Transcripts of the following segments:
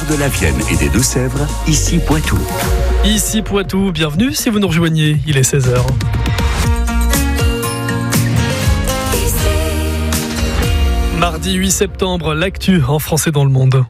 de la Vienne et des Deux-Sèvres, ici Poitou. Ici Poitou, bienvenue si vous nous rejoignez, il est 16h. Mardi 8 septembre, l'actu en français dans le monde.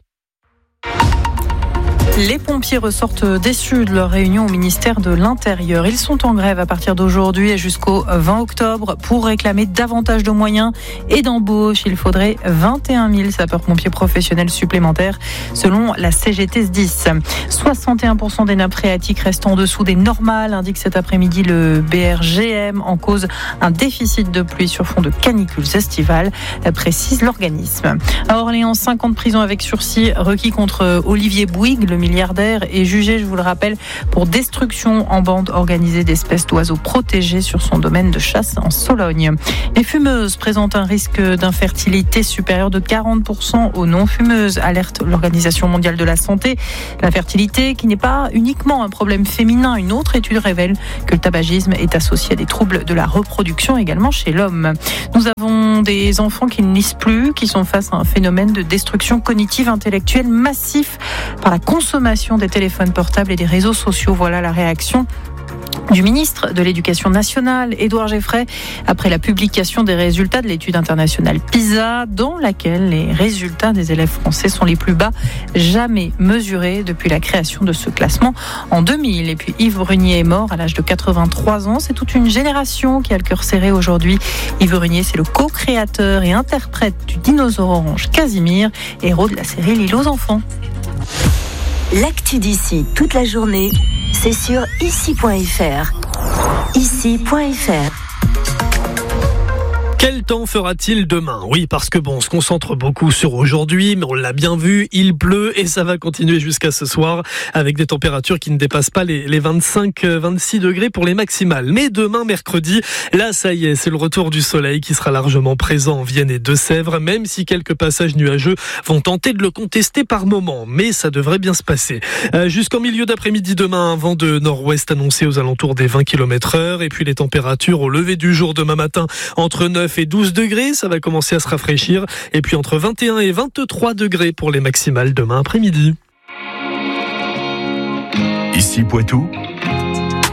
Les pompiers ressortent déçus de leur réunion au ministère de l'Intérieur. Ils sont en grève à partir d'aujourd'hui et jusqu'au 20 octobre pour réclamer davantage de moyens et d'embauche. Il faudrait 21 000 sapeurs-pompiers professionnels supplémentaires selon la CGT SDIS. 61% des nappes phréatiques restent en dessous des normales, indique cet après-midi le BRGM, en cause un déficit de pluie sur fond de canicules estivales, précise l'organisme. À Orléans, 5 ans de prison avec sursis requis contre Olivier Bouygues, le milliardaire est jugé, je vous le rappelle, pour destruction en bande organisée d'espèces d'oiseaux protégés sur son domaine de chasse en Sologne. Les fumeuses présentent un risque d'infertilité supérieur de 40% aux non-fumeuses, alerte l'Organisation mondiale de la santé. L'infertilité qui n'est pas uniquement un problème féminin, une autre étude révèle que le tabagisme est associé à des troubles de la reproduction également chez l'homme. Nous avons des enfants qui ne lisent plus, qui sont face à un phénomène de destruction cognitive intellectuelle massif par la consommation des téléphones portables et des réseaux sociaux. Voilà la réaction du ministre de l'Éducation nationale, Édouard Geffray, après la publication des résultats de l'étude internationale PISA, dans laquelle les résultats des élèves français sont les plus bas jamais mesurés depuis la création de ce classement en 2000. Et puis Yves Brunier est mort à l'âge de 83 ans. C'est toute une génération qui a le cœur serré aujourd'hui. Yves Brunier, c'est le co-créateur et interprète du dinosaure orange Casimir, héros de la série L'île aux enfants. L'actu d'ici toute la journée, c'est sur ici.fr. Ici.fr. Quel temps fera-t-il demain ? Oui, parce que on se concentre beaucoup sur aujourd'hui, mais on l'a bien vu, il pleut et ça va continuer jusqu'à ce soir avec des températures qui ne dépassent pas les 25-26 degrés pour les maximales. Mais demain, mercredi, là, ça y est, c'est le retour du soleil qui sera largement présent en Vienne et Deux-Sèvres, même si quelques passages nuageux vont tenter de le contester par moments. Mais ça devrait bien se passer. Jusqu'en milieu d'après-midi demain, un vent de nord-ouest annoncé aux alentours des 20 km/h. Et puis les températures au lever du jour demain matin entre 9 et 12 degrés, ça va commencer à se rafraîchir. Et puis entre 21 et 23 degrés pour les maximales demain après-midi. Ici Poitou,